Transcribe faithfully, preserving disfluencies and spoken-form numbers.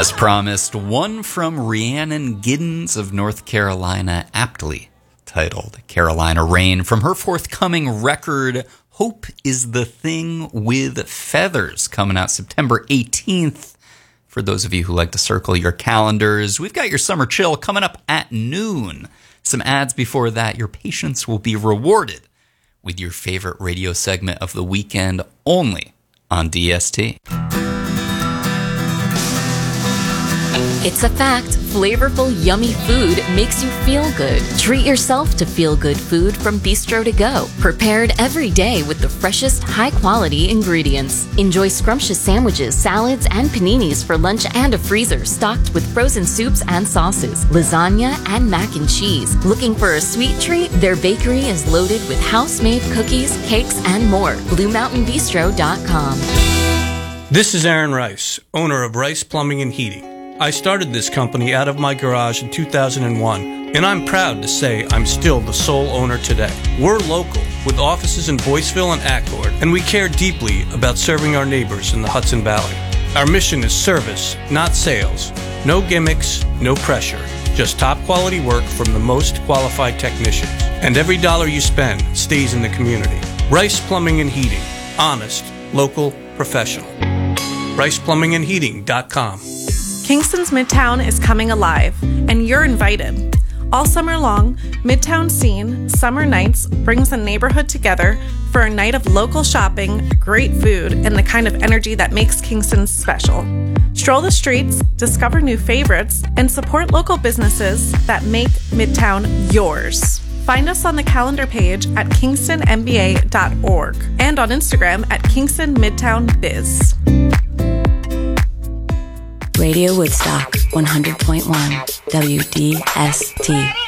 As promised, one from Rhiannon Giddens of North Carolina, aptly titled Carolina Rain, from her forthcoming record, Hope is the Thing with Feathers, coming out September eighteenth. For those of you who like to circle your calendars, we've got your summer chill coming up at noon. Some ads before that. Your patience will be rewarded with your favorite radio segment of the weekend, only on D S T. It's a fact. Flavorful, yummy food makes you feel good. Treat yourself to feel-good food from Bistro to Go. Prepared every day with the freshest, high-quality ingredients. Enjoy scrumptious sandwiches, salads, and paninis for lunch, and a freezer stocked with frozen soups and sauces, lasagna, and mac and cheese. Looking for a sweet treat? Their bakery is loaded with house-made cookies, cakes, and more. Blue Mountain Bistro dot com. This is Aaron Rice, owner of Rice Plumbing and Heating. I started this company out of my garage in two thousand one, and I'm proud to say I'm still the sole owner today. We're local, with offices in Boyceville and Accord, and we care deeply about serving our neighbors in the Hudson Valley. Our mission is service, not sales. No gimmicks, no pressure. Just top quality work from the most qualified technicians. And every dollar you spend stays in the community. Rice Plumbing and Heating. Honest, local, professional. Rice Plumbing and Heating dot com. Kingston's Midtown is coming alive, and you're invited. All summer long, Midtown Scene Summer Nights brings the neighborhood together for a night of local shopping, great food, and the kind of energy that makes Kingston special. Stroll the streets, discover new favorites, and support local businesses that make Midtown yours. Find us on the calendar page at kingston m b a dot org and on Instagram at Kingston Midtown Biz. Radio Woodstock one hundred point one W D S T.